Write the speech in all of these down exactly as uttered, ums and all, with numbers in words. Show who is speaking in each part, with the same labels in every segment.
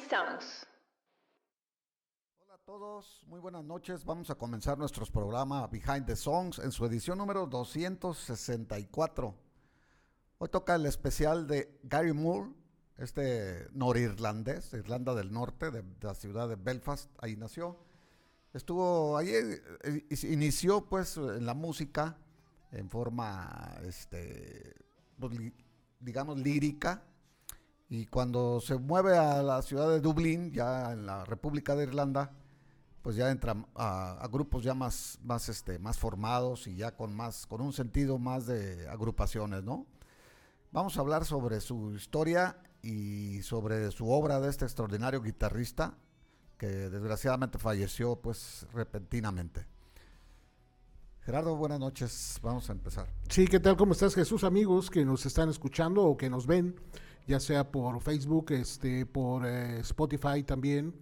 Speaker 1: Songs.
Speaker 2: Hola a todos, muy buenas noches. Vamos a comenzar nuestro programa Behind the Songs en su edición número doscientos sesenta y cuatro. Hoy toca el especial de Gary Moore, este norirlandés, de Irlanda del Norte, de, de la ciudad de Belfast, ahí nació. Estuvo ahí, eh, inició pues en la música en forma, este, pues, li, digamos, lírica. Y cuando se mueve a la ciudad de Dublín, ya en la República de Irlanda, pues ya entra a, a grupos ya más, más, este, más formados y ya con más, con un sentido más de agrupaciones, ¿no? Vamos a hablar sobre su historia y sobre su obra de este extraordinario guitarrista que desgraciadamente falleció pues repentinamente. Gerardo, buenas noches, vamos a empezar.
Speaker 3: Sí, ¿qué tal? ¿Cómo estás, Jesús? Amigos que nos están escuchando o que nos ven, ya sea por Facebook, este, por eh, Spotify también.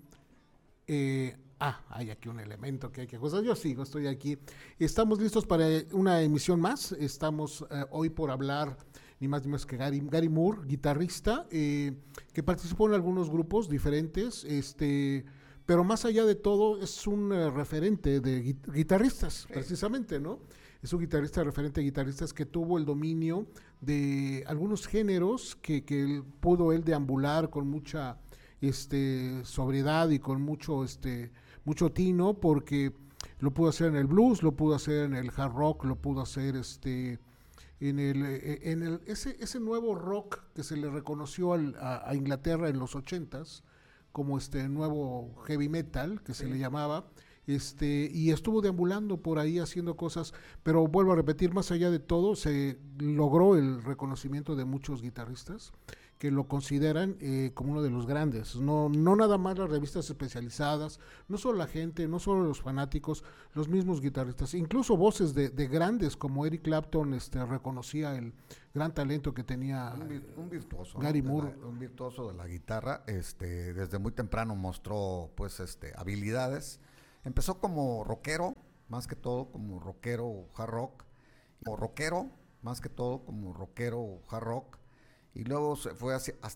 Speaker 3: Eh, ah, hay aquí un elemento que hay que cosas. Yo sigo, estoy aquí. Estamos listos para una emisión más. Estamos eh, hoy por hablar ni más ni menos que Gary, Gary Moore, guitarrista, eh, que participó en algunos grupos diferentes, este... pero más allá de todo es un uh, referente de gui- guitarristas, sí. Precisamente, ¿no? Es un guitarrista, referente de guitarristas que tuvo el dominio de algunos géneros que, que él, pudo él deambular con mucha este, sobriedad y con mucho, este, mucho tino, porque lo pudo hacer en el blues, lo pudo hacer en el hard rock, lo pudo hacer este, en el, en el ese, ese nuevo rock que se le reconoció al, a, a Inglaterra en los ochentas, como este nuevo heavy metal que sí. Se le llamaba, este, y estuvo deambulando por ahí haciendo cosas, pero vuelvo a repetir, más allá de todo, se logró el reconocimiento de muchos guitarristas que lo consideran eh, como uno de los grandes, no, no nada más las revistas especializadas, no solo la gente, no solo los fanáticos, los mismos guitarristas, incluso voces de, de grandes como Eric Clapton este, reconocía el gran talento que tenía
Speaker 2: un, un virtuoso,
Speaker 3: Gary
Speaker 2: ¿no?
Speaker 3: Moore.
Speaker 2: La, un virtuoso de la guitarra, este, desde muy temprano mostró pues este, habilidades. Empezó como rockero, más que todo como rockero hard rock, como rockero, más que todo como rockero hard rock, y luego se fue hacia,